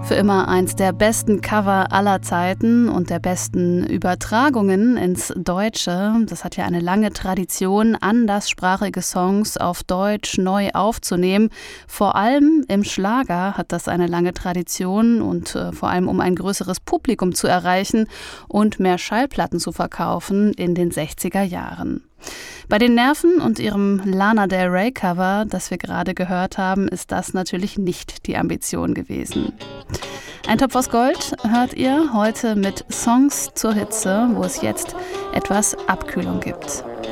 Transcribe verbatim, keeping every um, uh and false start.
Für immer eins der besten Cover aller Zeiten und der besten Übertragungen ins Deutsche. Das hat ja eine lange Tradition, anderssprachige Songs auf Deutsch neu aufzunehmen. Vor allem im Schlager hat das eine lange Tradition und äh, vor allem um ein größeres Publikum zu erreichen und mehr Schallplatten zu verkaufen in den sechziger Jahren. Bei den Nerven und ihrem Lana Del Rey Cover, das wir gerade gehört haben, ist das natürlich nicht die Ambition gewesen. Ein Topf aus Gold hört ihr heute mit Songs zur Hitze, wo es jetzt etwas Abkühlung gibt.